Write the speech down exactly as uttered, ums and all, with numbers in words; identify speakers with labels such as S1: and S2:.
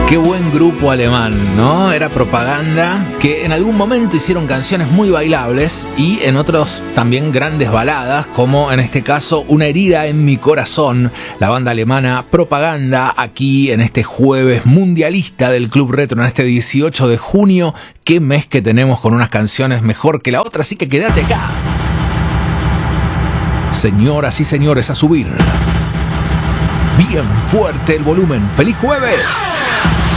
S1: Qué buen grupo alemán, ¿no? Era Propaganda, que en algún momento hicieron canciones muy bailables y en otros también grandes baladas, como en este caso Una herida en mi corazón. La banda alemana Propaganda, aquí en este jueves mundialista del Club Retro, en este dieciocho de junio. Qué mes que tenemos con unas canciones mejor que la otra, así que quédate acá. Señoras y señores, a subir bien fuerte el volumen. ¡Feliz jueves!